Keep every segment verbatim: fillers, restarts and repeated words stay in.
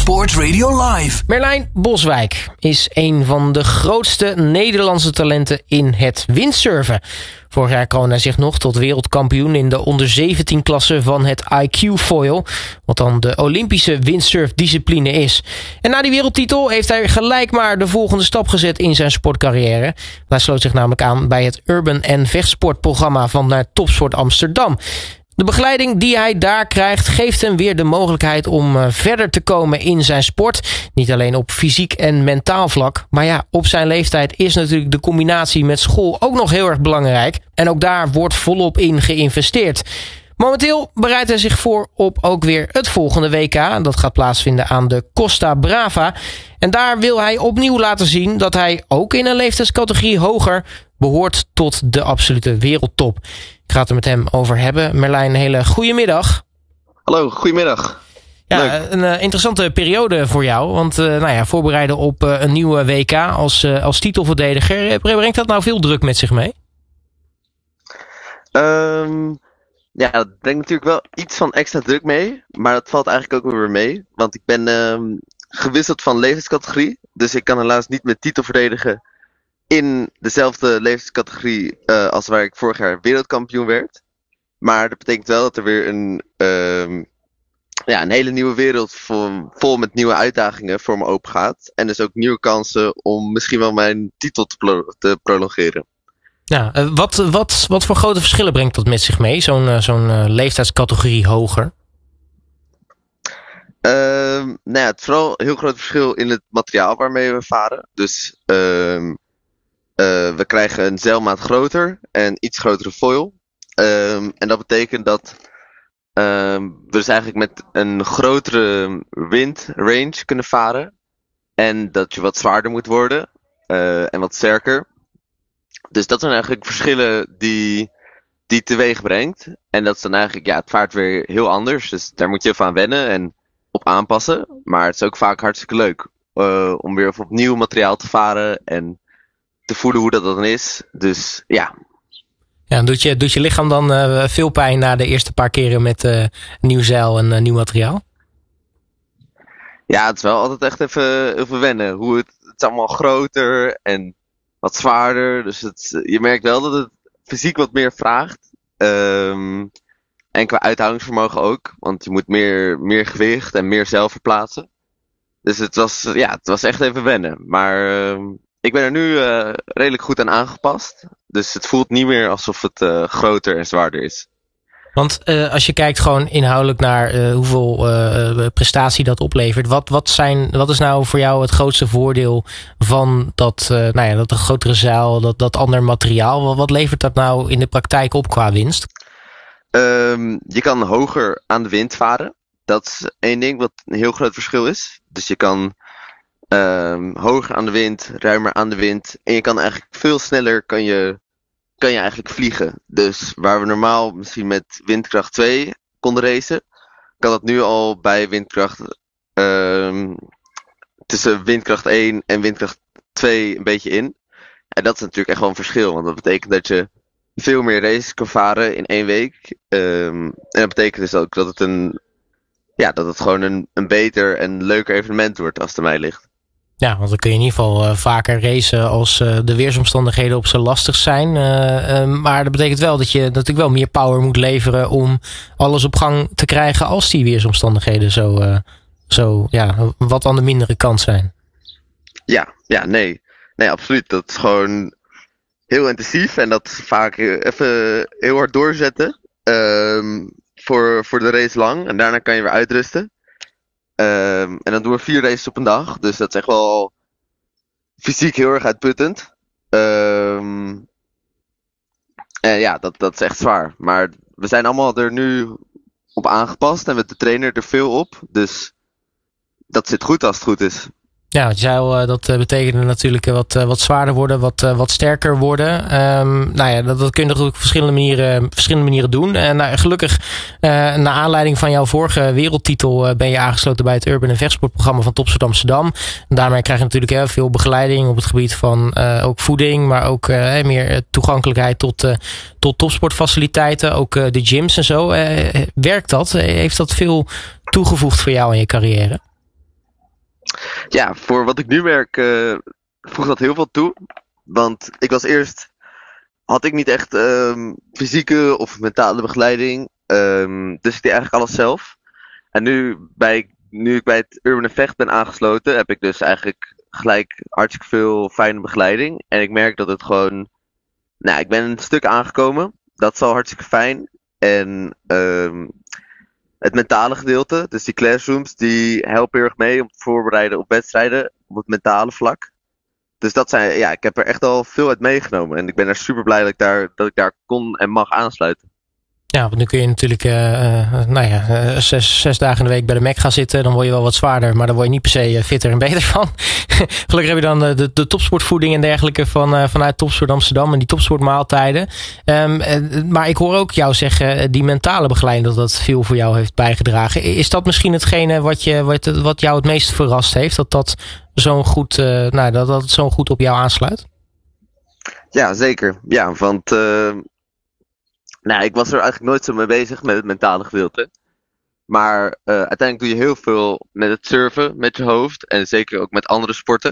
Sport Radio Live. Merlijn Boswijk is een van de grootste Nederlandse talenten in het windsurfen. Vorig jaar kroonde hij zich nog tot wereldkampioen in de onder zeventien klasse van het I Q foil, wat dan de Olympische windsurfdiscipline is. En na die wereldtitel heeft hij gelijk maar de volgende stap gezet in zijn sportcarrière. Hij sloot zich namelijk aan bij het Urban en Vechtsportprogramma van Topsport Amsterdam. De begeleiding die hij daar krijgt geeft hem weer de mogelijkheid om uh, verder te komen in zijn sport. Niet alleen op fysiek en mentaal vlak. Maar ja, op zijn leeftijd is natuurlijk de combinatie met school ook nog heel erg belangrijk. En ook daar wordt volop in geïnvesteerd. Momenteel bereidt hij zich voor op ook weer het volgende W K. Dat gaat plaatsvinden aan de Costa Brava. En daar wil hij opnieuw laten zien dat hij ook in een leeftijdscategorie hoger behoort tot de absolute wereldtop. Ik ga het er met hem over hebben. Merlijn, een hele goede middag. Hallo, goedemiddag. Ja, Leuk. een uh, interessante periode voor jou. Want uh, nou ja, voorbereiden op uh, een nieuwe W K als, uh, als titelverdediger. Brengt dat nou veel druk met zich mee? Um, ja, dat brengt natuurlijk wel iets van extra druk mee. Maar dat valt eigenlijk ook weer mee. Want ik ben um, gewisseld van levenscategorie. Dus ik kan helaas niet met titel verdedigen in dezelfde levenscategorie uh, als waar ik vorig jaar wereldkampioen werd. Maar dat betekent wel dat er weer een, um, ja, een hele nieuwe wereld vol, vol met nieuwe uitdagingen voor me open gaat. En dus ook nieuwe kansen om misschien wel mijn titel te, pro- te prolongeren. Ja, uh, wat, wat, wat voor grote verschillen brengt dat met zich mee? Zo'n, uh, zo'n uh, leeftijdscategorie hoger? Um, nou ja, het is vooral een heel groot verschil in het materiaal waarmee we varen. Dus um, Uh, we krijgen een zeilmaat groter en iets grotere foil. Um, en dat betekent dat um, we dus eigenlijk met een grotere windrange kunnen varen. En dat je wat zwaarder moet worden uh, en wat sterker. Dus dat zijn eigenlijk verschillen die, die teweeg brengt. En dat is dan eigenlijk, ja, het vaart weer heel anders. Dus daar moet je even aan wennen en op aanpassen. Maar het is ook vaak hartstikke leuk uh, om weer op nieuw materiaal te varen en te voelen hoe dat dan is. Dus ja. Ja, doet je, doet je lichaam dan uh, veel pijn na de eerste paar keren met uh, nieuw zeil en uh, nieuw materiaal? Ja, het is wel altijd echt even, even wennen. Hoe het, het is allemaal groter en wat zwaarder. Dus het, je merkt wel dat het fysiek wat meer vraagt. Um, en qua uithoudingsvermogen ook. Want je moet meer, meer gewicht en meer zeil verplaatsen. Dus het was, ja, het was echt even wennen. Maar um, ik ben er nu uh, redelijk goed aan aangepast. Dus het voelt niet meer alsof het uh, groter en zwaarder is. Want uh, als je kijkt gewoon inhoudelijk naar uh, hoeveel uh, prestatie dat oplevert. Wat, wat, zijn, wat is nou voor jou het grootste voordeel van dat, uh, nou ja, dat grotere zeil, dat, dat ander materiaal? Wat, wat levert dat nou in de praktijk op qua winst? Um, je kan hoger aan de wind varen. Dat is één ding wat een heel groot verschil is. Dus je kan Um, hoger aan de wind, ruimer aan de wind. En je kan eigenlijk veel sneller kan je, kan je eigenlijk vliegen. Dus waar we normaal misschien met windkracht twee konden racen, kan dat nu al bij windkracht um, tussen windkracht één en windkracht twee een beetje in. En dat is natuurlijk echt wel een verschil. Want dat betekent dat je veel meer races kan varen in één week. Um, en dat betekent dus ook dat het een ja, dat het gewoon een, een beter en leuker evenement wordt als het aan mij ligt. Ja, want dan kun je in ieder geval uh, vaker racen als uh, de weersomstandigheden op zo lastig zijn. Uh, uh, maar dat betekent wel dat je natuurlijk wel meer power moet leveren om alles op gang te krijgen als die weersomstandigheden zo, uh, zo ja, wat aan de mindere kant zijn. Ja, ja, nee. Nee, absoluut. Dat is gewoon heel intensief en dat vaak even heel hard doorzetten um, voor, voor de race lang. En daarna kan je weer uitrusten. Um, en dan doen we vier races op een dag. Dus dat is echt wel fysiek heel erg uitputtend. Um, en ja, dat, dat is echt zwaar. Maar we zijn allemaal er nu op aangepast. En met de trainer er veel op. Dus dat zit goed als het goed is. Ja, wat je zei al, dat betekende natuurlijk wat, wat zwaarder worden, wat, wat sterker worden. Um, nou ja, dat, dat kun je natuurlijk op verschillende manieren, verschillende manieren doen. En nou, gelukkig, uh, naar aanleiding van jouw vorige wereldtitel, uh, ben je aangesloten bij het Urban en Vechtsportprogramma van Topsport Amsterdam. En daarmee krijg je natuurlijk heel veel begeleiding op het gebied van uh, ook voeding, maar ook uh, meer toegankelijkheid tot, uh, tot topsportfaciliteiten, ook uh, de gyms en zo. Uh, werkt dat? Heeft dat veel toegevoegd voor jou in je carrière? Ja, voor wat ik nu merk, uh, voegt dat heel veel toe. Want ik was eerst, had ik niet echt um, fysieke of mentale begeleiding. Um, dus ik deed eigenlijk alles zelf. En nu, bij, nu ik bij het Urban Effect ben aangesloten, heb ik dus eigenlijk gelijk hartstikke veel fijne begeleiding. En ik merk dat het gewoon, nou, ik ben een stuk aangekomen. Dat is al hartstikke fijn. En um, het mentale gedeelte, dus die classrooms, die helpen heel erg mee om te voorbereiden op wedstrijden op het mentale vlak. Dus dat zijn, ja, ik heb er echt al veel uit meegenomen. En ik ben er super blij dat ik daar, dat ik daar kon en mag aansluiten. Ja, want nu kun je natuurlijk uh, uh, nou ja, uh, zes, zes dagen in de week bij de Mac gaan zitten. Dan word je wel wat zwaarder, maar dan word je niet per se uh, fitter en beter van. Gelukkig heb je dan uh, de, de topsportvoeding en dergelijke van, uh, vanuit Topsport Amsterdam en die topsportmaaltijden. Um, uh, maar ik hoor ook jou zeggen, uh, die mentale begeleiding, dat dat veel voor jou heeft bijgedragen. Is dat misschien hetgene wat, je, wat, wat jou het meest verrast heeft? Dat dat zo'n goed, uh, nou, dat, dat het zo goed op jou aansluit? Ja, zeker. Ja, want uh, nou, ik was er eigenlijk nooit zo mee bezig met het mentale gedeelte. Maar uh, uiteindelijk doe je heel veel met het surfen, met je hoofd. En zeker ook met andere sporten.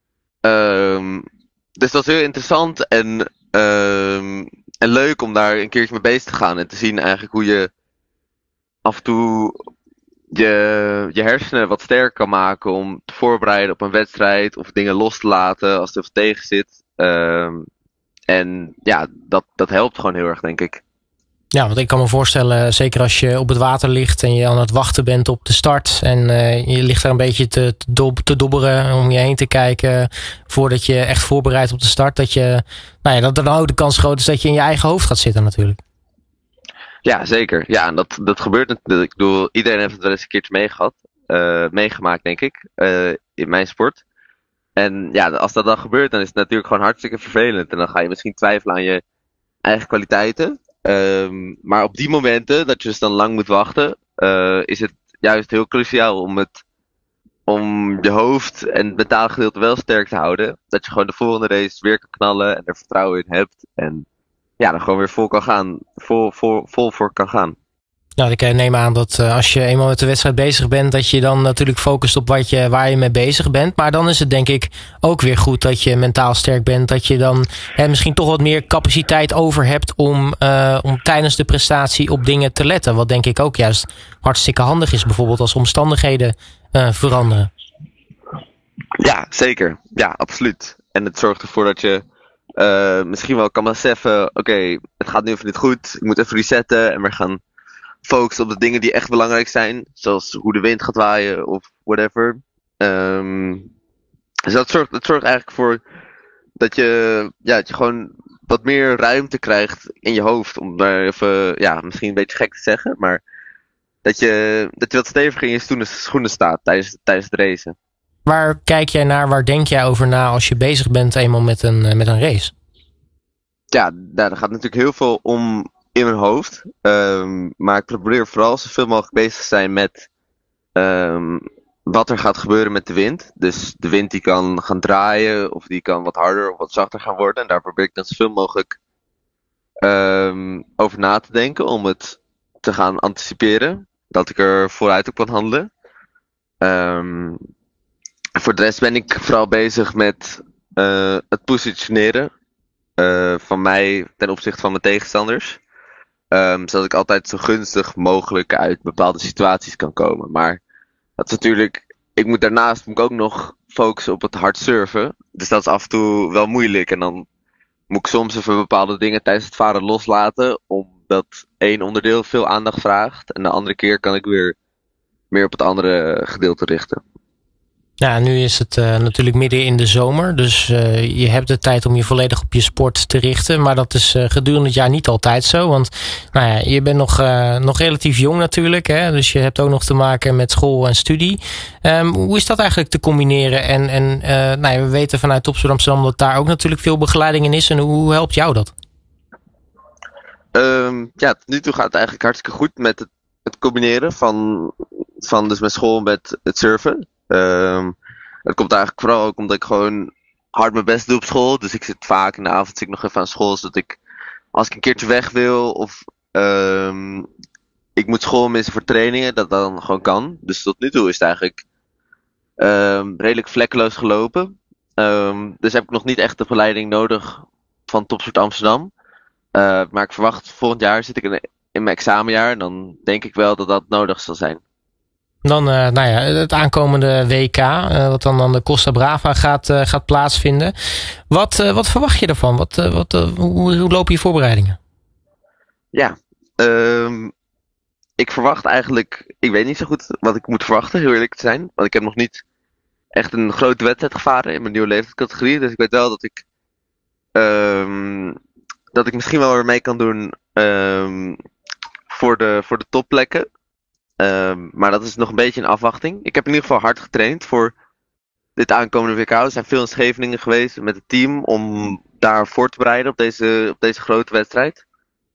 Um, dus dat is heel interessant en, um, en leuk om daar een keertje mee bezig te gaan. En te zien eigenlijk hoe je af en toe je, je hersenen wat sterker kan maken om te voorbereiden op een wedstrijd. Of dingen los te laten als er veel tegen zit. Um, en ja, dat, dat helpt gewoon heel erg, denk ik. Ja, want ik kan me voorstellen, zeker als je op het water ligt en je aan het wachten bent op de start en uh, je ligt daar een beetje te, te, dob, te dobberen om je heen te kijken voordat je echt voorbereidt op de start, dat je, nou ja, dat er dan ook de kans groot is dat je in je eigen hoofd gaat zitten natuurlijk. Ja, zeker. Ja, en dat, dat gebeurt natuurlijk. Ik bedoel, iedereen heeft het wel eens een keertje meegehad, uh, meegemaakt, denk ik, uh, in mijn sport. En ja, als dat dan gebeurt, dan is het natuurlijk gewoon hartstikke vervelend. En dan ga je misschien twijfelen aan je eigen kwaliteiten. Um, maar op die momenten, dat je dus dan lang moet wachten, uh, is het juist heel cruciaal om het, om je hoofd en het mentale gedeelte wel sterk te houden. Dat je gewoon de volgende race weer kan knallen en er vertrouwen in hebt. En ja, dan gewoon weer vol kan gaan, vol, vol, vol voor kan gaan. Nou, ik neem aan dat uh, als je eenmaal met de wedstrijd bezig bent, dat je dan natuurlijk focust op wat je, waar je mee bezig bent. Maar dan is het denk ik ook weer goed dat je mentaal sterk bent. Dat je dan hè, misschien toch wat meer capaciteit over hebt om, uh, om tijdens de prestatie op dingen te letten. Wat denk ik ook juist hartstikke handig is, bijvoorbeeld als omstandigheden uh, veranderen. Ja, zeker. Ja, absoluut. En het zorgt ervoor dat je uh, misschien wel kan beseffen, oké, okay, het gaat nu even niet goed. Ik moet even resetten en we gaan focussen op de dingen die echt belangrijk zijn. Zoals hoe de wind gaat waaien of whatever. Um, dus dat zorgt, dat zorgt eigenlijk voor dat je, ja, dat je gewoon wat meer ruimte krijgt in je hoofd. Om daar even, ja, misschien een beetje gek te zeggen. Maar dat je, dat je wat steviger in je schoenen, schoenen staat tijdens, tijdens het racen. Waar kijk jij naar, waar denk jij over na als je bezig bent eenmaal met een, met een race? Ja, daar gaat natuurlijk heel veel om in mijn hoofd. Um, maar ik probeer vooral zoveel mogelijk bezig te zijn met um, wat er gaat gebeuren met de wind. Dus de wind die kan gaan draaien of die kan wat harder of wat zachter gaan worden. En daar probeer ik dan zoveel mogelijk um, over na te denken om het te gaan anticiperen. Dat ik er vooruit op kan handelen. Um, voor de rest ben ik vooral bezig met uh, het positioneren uh, van mij ten opzichte van mijn tegenstanders. Um, zodat ik altijd zo gunstig mogelijk uit bepaalde situaties kan komen. Maar dat is natuurlijk, ik moet daarnaast moet ik ook nog focussen op het hard surfen. Dus dat is af en toe wel moeilijk. En dan moet ik soms even bepaalde dingen tijdens het varen loslaten. Omdat één onderdeel veel aandacht vraagt. En de andere keer kan ik weer meer op het andere gedeelte richten. Ja, nu is het uh, natuurlijk midden in de zomer. Dus uh, je hebt de tijd om je volledig op je sport te richten. Maar dat is uh, gedurende het jaar niet altijd zo. Want nou ja, je bent nog, uh, nog relatief jong natuurlijk. Hè? Dus je hebt ook nog te maken met school en studie. Um, hoe is dat eigenlijk te combineren? En, en uh, nou ja, we weten vanuit Topsport Amsterdam dat daar ook natuurlijk veel begeleiding in is. En hoe helpt jou dat? Um, ja, tot nu toe gaat het eigenlijk hartstikke goed met het, het combineren van, van dus mijn school met het surfen. Um, dat komt eigenlijk vooral ook omdat ik gewoon hard mijn best doe op school. Dus ik zit vaak in de avond zit ik nog even aan school. Zodat ik, als ik een keertje weg wil of um, ik moet school missen voor trainingen, dat dat dan gewoon kan. Dus tot nu toe is het eigenlijk um, redelijk vlekkeloos gelopen. Um, dus heb ik nog niet echt de begeleiding nodig van Topsport Amsterdam. Uh, maar ik verwacht volgend jaar zit ik in, in mijn examenjaar. En dan denk ik wel dat dat nodig zal zijn. Dan uh, nou ja, het aankomende W K, uh, wat dan aan de Costa Brava gaat, uh, gaat plaatsvinden. Wat, uh, wat verwacht je ervan? Wat, uh, wat, uh, hoe, hoe lopen je voorbereidingen? Ja, um, ik verwacht eigenlijk... Ik weet niet zo goed wat ik moet verwachten, heel eerlijk te zijn. Want ik heb nog niet echt een grote wedstrijd gevaren in mijn nieuwe leeftijdscategorie. Dus ik weet wel dat ik... Um, dat ik misschien wel weer mee kan doen um, voor, de, voor de topplekken. Um, maar dat is nog een beetje een afwachting. Ik heb in ieder geval hard getraind voor dit aankomende W K. We zijn veel in Scheveningen geweest met het team om daar voor te bereiden op deze, op deze grote wedstrijd.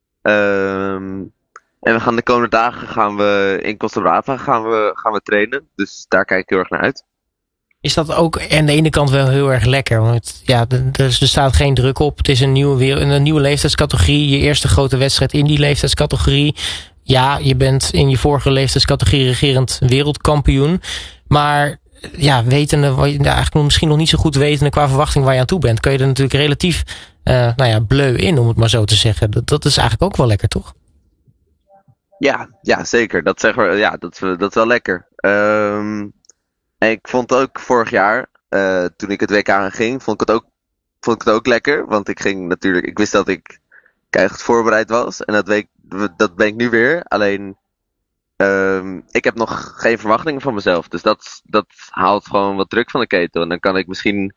Um, en we gaan de komende dagen gaan we in Costa Brava gaan we, gaan we trainen. Dus daar kijk ik heel erg naar uit. Is dat ook aan de ene kant wel heel erg lekker? Want ja, er, er staat geen druk op. Het is een nieuwe, een nieuwe leeftijdscategorie. Je eerste grote wedstrijd in die leeftijdscategorie. Ja, je bent in je vorige leeftijdscategorie regerend wereldkampioen. Maar ja, wetende, eigenlijk misschien nog niet zo goed wetende qua verwachting waar je aan toe bent, kun je er natuurlijk relatief uh, nou ja, bleu in, om het maar zo te zeggen. Dat, dat is eigenlijk ook wel lekker, toch? Ja, ja zeker. Dat, zeggen we, ja, dat, dat is wel lekker. Um, en ik vond het ook vorig jaar, uh, toen ik het W K aan ging, vond ik het ook, vond ik het ook lekker. Want ik ging natuurlijk, ik wist dat ik keihard voorbereid was. En dat, weet, dat ben ik nu weer. Alleen, um, ik heb nog geen verwachtingen van mezelf. Dus dat, dat haalt gewoon wat druk van de ketel. En dan kan ik misschien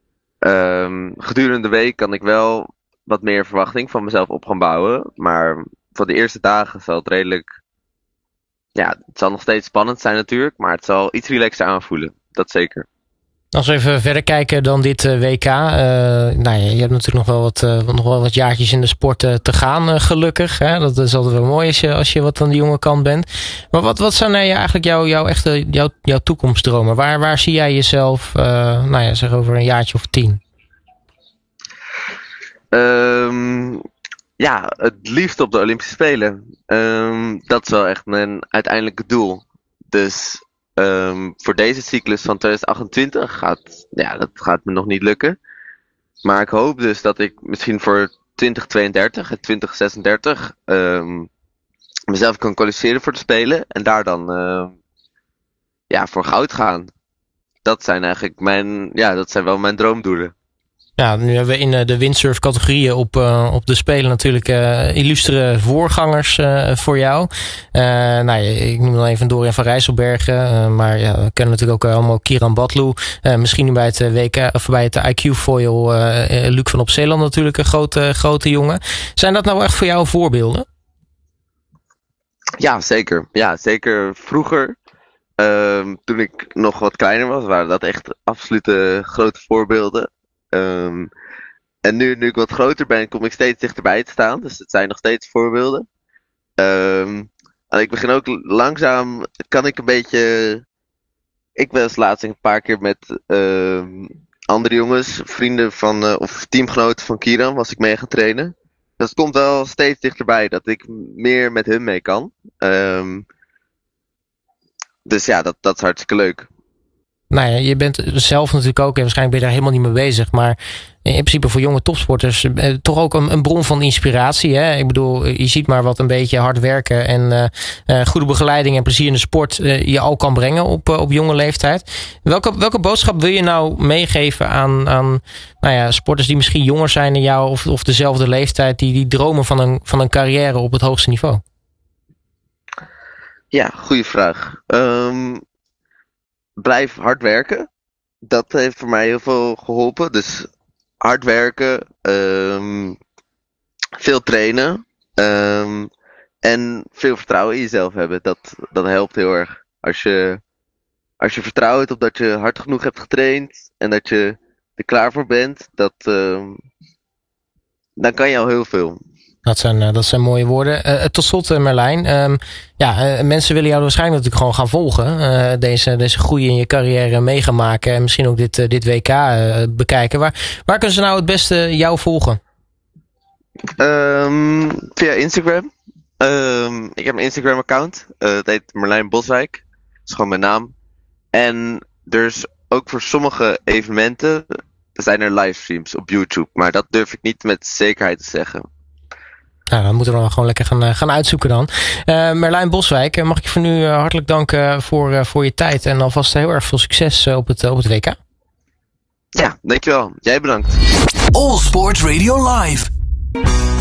um, gedurende de week kan ik wel wat meer verwachting van mezelf op gaan bouwen. Maar voor de eerste dagen zal het redelijk... Ja, het zal nog steeds spannend zijn natuurlijk. Maar het zal iets relaxter aanvoelen. Dat zeker. Als we even verder kijken dan dit uh, W K. Uh, nou ja, je hebt natuurlijk nog wel wat, uh, nog wel wat jaartjes in de sport uh, te gaan, uh, gelukkig. Hè? Dat is altijd wel mooi als je, als je wat aan de jonge kant bent. Maar wat, wat zijn nou eigenlijk jouw, jouw, echte, jouw, jouw toekomstdromen? Waar, waar zie jij jezelf, uh, nou ja, zeg over een jaartje of tien? Um, ja, het liefst op de Olympische Spelen. Um, dat is wel echt mijn uiteindelijke doel. Dus... Um, voor deze cyclus van twintig achtentwintig gaat, ja, dat gaat me nog niet lukken. Maar ik hoop dus dat ik misschien voor twintig tweeëndertig en twintig zesendertig um, mezelf kan kwalificeren voor de Spelen. En daar dan uh, ja, voor goud gaan. Dat zijn eigenlijk mijn, ja, dat zijn wel mijn droomdoelen. Ja, nu hebben we in de windsurf categorieën op, uh, op de Spelen natuurlijk uh, illustere voorgangers uh, voor jou. Uh, nou, ik noem dan even Dorian van Rijsselbergen. Uh, maar ja, we kennen natuurlijk ook allemaal Kieran Batlu. Uh, misschien nu bij het W K of bij het I Q foil uh, Luc van Opzeeland natuurlijk een grote, grote jongen. Zijn dat nou echt voor jou voorbeelden? Ja, zeker. Ja, zeker vroeger. Uh, toen ik nog wat kleiner was, waren dat echt absolute grote voorbeelden. Um, en nu, nu ik wat groter ben, kom ik steeds dichterbij te staan. Dus het zijn nog steeds voorbeelden. Um, en ik begin ook langzaam, kan ik een beetje... Ik was laatst een paar keer met uh, andere jongens, vrienden van, uh, of teamgenoten van Kieran, was ik mee gaan trainen. Dus het komt wel steeds dichterbij dat ik meer met hun mee kan. Um, dus ja, dat, dat is hartstikke leuk. Nou ja, je bent zelf natuurlijk ook, en waarschijnlijk ben je daar helemaal niet mee bezig, maar in principe voor jonge topsporters eh, toch ook een, een bron van inspiratie. Hè? Ik bedoel, je ziet maar wat een beetje hard werken en uh, uh, goede begeleiding en plezier in de sport uh, je al kan brengen op, uh, op jonge leeftijd. Welke, welke boodschap wil je nou meegeven aan, aan nou ja, sporters die misschien jonger zijn dan jou of, of dezelfde leeftijd, die, die dromen van een, van een carrière op het hoogste niveau? Ja, goede vraag. Um... Blijf hard werken. Dat heeft voor mij heel veel geholpen. Dus hard werken. Um, veel trainen. Um, en veel vertrouwen in jezelf hebben. Dat, dat helpt heel erg. Als je, als je vertrouwen hebt op dat je hard genoeg hebt getraind. En dat je er klaar voor bent. Dat, um, dan kan je al heel veel. Dat zijn, uh, dat zijn mooie woorden. Uh, tot slot, uh, Merlijn. Um, ja, uh, mensen willen jou waarschijnlijk natuurlijk gewoon gaan volgen. Uh, deze, deze groei in je carrière mee gaan maken. En misschien ook dit, uh, dit W K uh, bekijken. Waar, waar kunnen ze nou het beste jou volgen? Um, via Instagram. Um, ik heb een Instagram account. Uh, het heet Merlijn Boswijk. Dat is gewoon mijn naam. En dus ook voor sommige evenementen zijn er livestreams op YouTube. Maar dat durf ik niet met zekerheid te zeggen. Nou, dan moeten we dan gewoon lekker gaan, gaan uitzoeken dan. Uh, Merlijn Boswijk, mag ik je voor nu uh, hartelijk danken voor, uh, voor je tijd. En alvast heel erg veel succes uh, op, het, uh, op het W K. Ja, dankjewel. Jij bedankt. All Sport Radio Live.